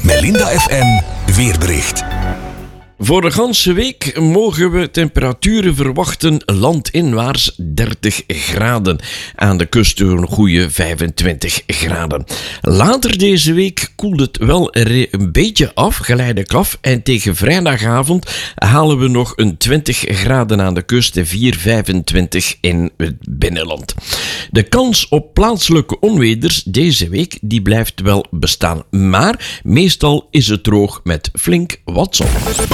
Melinda FM weerbericht. Voor de ganse week mogen we temperaturen verwachten landinwaarts 30 graden. Aan de kust een goede 25 graden. Later deze week koelt het wel een beetje af, geleidelijk af. En tegen vrijdagavond halen we nog een 20 graden aan de kust en 25 in het binnenland. De kans op plaatselijke onweders deze week die blijft wel bestaan. Maar meestal is het droog met flink wat zon.